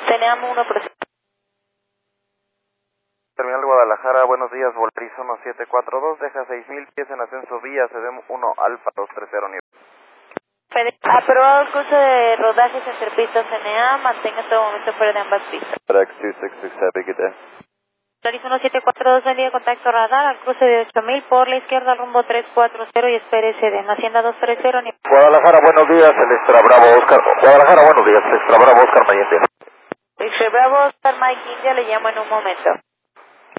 Teníamos 1%. Terminal Guadalajara, buenos días, Volaris 1742, deja 6000 pies en ascenso vía, CDM 1 Alfa 230 nivel. Aprobado el curso de rodajes entre pistas NA, mantenga en todo momento fuera de ambas pistas. FedEx 2667, good day. Volaris 1742, bendiga contacto radar al cruce de 8000 por la izquierda rumbo 340 y espere CDM, Hacienda 230 nivel. Guadalajara, buenos días, el Extra Bravo Oscar. Guadalajara, buenos días, el Extra Bravo Oscar Mayente. Extra Bravo Oscar Mike India, le llamo en un momento.